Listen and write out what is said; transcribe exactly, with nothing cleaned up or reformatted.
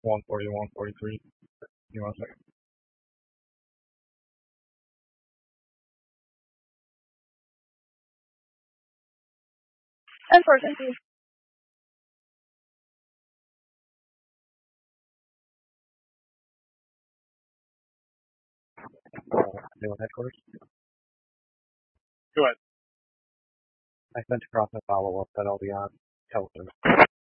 one forty, one forty-three. You want a second? ten four, thank you. Uh, New headquarters. Go ahead. I sent across a follow-up that I'll be on television.